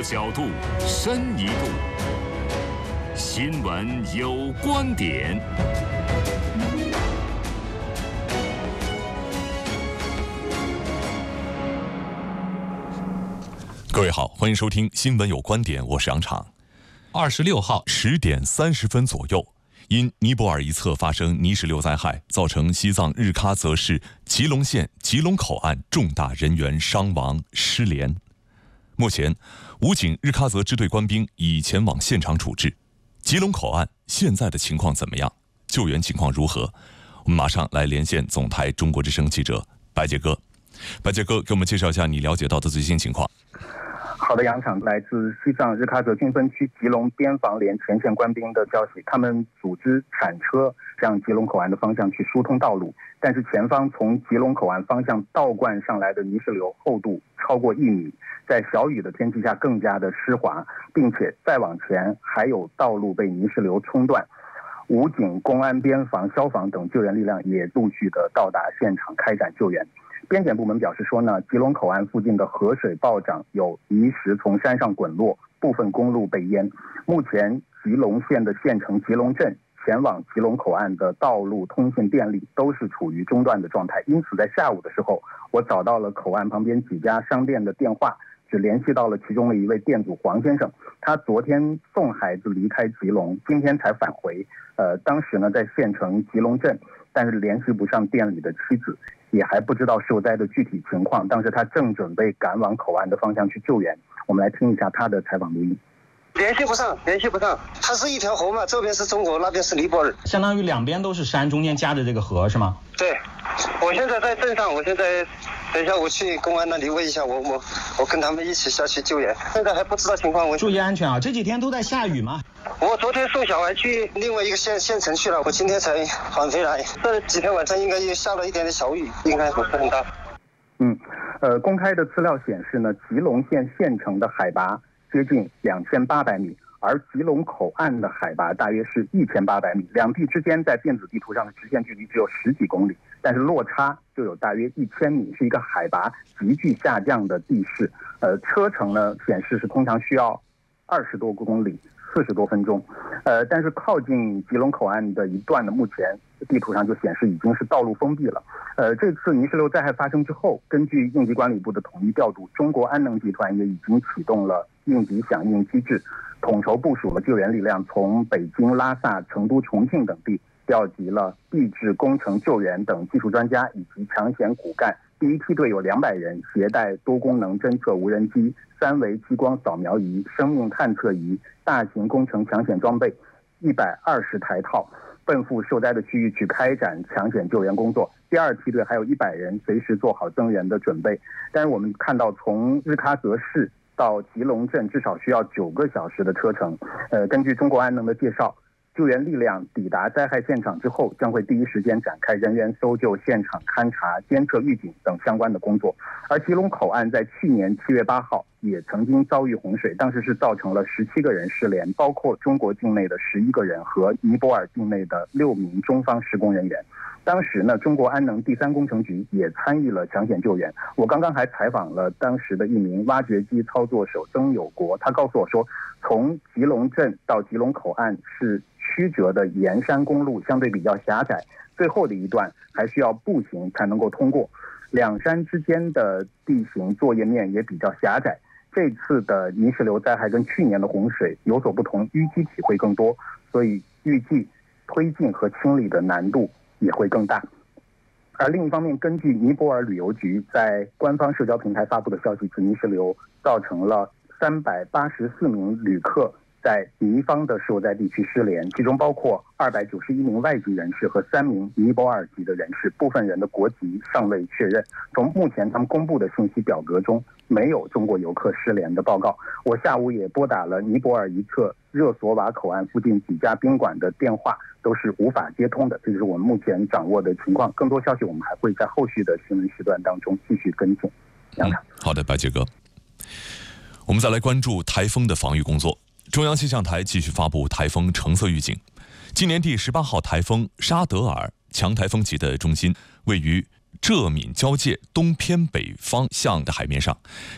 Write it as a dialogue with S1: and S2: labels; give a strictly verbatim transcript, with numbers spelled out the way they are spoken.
S1: 角度，深一度。新闻有观点。各位好，欢迎收听《新闻有观点》，我是杨昶。
S2: 二十六号
S1: 十点三十分左右，因尼泊尔一侧发生泥石流灾害，造成西藏日喀则市吉隆县吉隆口岸重大人员伤亡失联。目前，武警日喀则支队官兵已前往现场处置。吉隆口岸现在的情况怎么样？救援情况如何？我们马上来连线总台中国之声记者白杰哥。白杰哥，给我们介绍一下你了解到的最新情况。
S3: 好的，杨昶，来自西藏日喀则军分区吉隆边防连前线官兵的消息，他们组织铲车向吉隆口岸的方向去疏通道路，但是前方从吉隆口岸方向倒灌上来的泥石流厚度超过一米，在小雨的天气下更加的湿滑，并且再往前还有道路被泥石流冲断。武警、公安、边防、消防等救援力量也陆续的到达现场开展救援。边检部门表示说呢，吉隆口岸附近的河水暴涨，有泥石从山上滚落，部分公路被淹。目前吉隆县的县城吉隆镇前往吉隆口岸的道路、通信、电力都是处于中断的状态。因此在下午的时候，我找到了口岸旁边几家商店的电话，只联系到了其中的一位店主黄先生。他昨天送孩子离开吉隆，今天才返回。呃，当时呢在县城吉隆镇，但是联系不上店里的妻子，也还不知道受灾的具体情况。当时他正准备赶往口岸的方向去救援。我们来听一下他的采访录音。
S4: 联系不上，联系不上。它是一条河嘛，这边是中国，那边是尼泊尔，
S2: 相当于两边都是山，中间夹着这个河是吗？
S4: 对，我现在在镇上，我现在等一下我去公安那里问一下，我我我跟他们一起下去救援。现在还不知道情况，我
S2: 注意安全啊！这几天都在下雨嘛。
S4: 我昨天送小孩去另外一个县县城去了，我今天才返回来。这几天晚上应该又下了一点点小雨，应该不是很大。
S3: 嗯，呃，公开的资料显示呢，吉隆县县城的海拔接近两千八百米，而吉隆口岸的海拔大约是一千八百米，两地之间在电子地图上的直线距离只有十几公里，但是落差就有大约一千米，是一个海拔急剧下降的地势。呃，车程呢显示是通常需要二十多公里，四十多分钟。呃，但是靠近吉隆口岸的一段呢，目前地图上就显示已经是道路封闭了。呃，这次泥石流灾害发生之后，根据应急管理部的统一调度，中国安能集团也已经启动了应急响应机制，统筹部署了救援力量，从北京、拉萨、成都、重庆等地调集了地质工程救援等技术专家以及抢险骨干。第一梯队有两百人，携带多功能侦测无人机、三维激光扫描仪、生命探测仪、大型工程抢险装备一百二十台套，奔赴受灾的区域去开展抢险救援工作。第二梯队还有一百人，随时做好增援的准备。但是我们看到，从日喀则市到吉隆镇至少需要九个小时的车程。呃，根据中国安能的介绍，救援力量抵达灾害现场之后，将会第一时间展开人员搜救、现场勘查、监测预警等相关的工作。而吉隆口岸在去年七月八号也曾经遭遇洪水，当时是造成了十七个人失联，包括中国境内的十一个人和尼泊尔境内的六名中方施工人员。当时呢，中国安能第三工程局也参与了抢险救援。我刚刚还采访了当时的一名挖掘机操作手曾有国，他告诉我说，从吉隆镇到吉隆口岸是曲折的沿山公路，相对比较狭窄，最后的一段还需要步行才能够通过。两山之间的地形作业面也比较狭窄。这次的泥石流灾害跟去年的洪水有所不同，淤积体会更多，所以预计推进和清理的难度也会更大。而另一方面，根据尼泊尔旅游局在官方社交平台发布的消息，此泥石流造成了三百八十四名旅客在尼方的受灾地区失联，其中包括二百九十一名外籍人士和三名尼泊尔籍的人士，部分人的国籍尚未确认。从目前他们公布的信息表格中，没有中国游客失联的报告。我下午也拨打了尼泊尔一侧热索瓦口岸附近几家宾馆的电话，都是无法接通的。这就是我们目前掌握的情况。更多消息我们还会在后续的新闻时段当中继续跟进。
S1: 嗯，好的，白杰哥。我们再来关注台风的防御工作。中央气象台继续发布台风橙色预警。今年第十八号台风沙德尔强台风级的中心位于浙闽交界东偏北方向的海面上，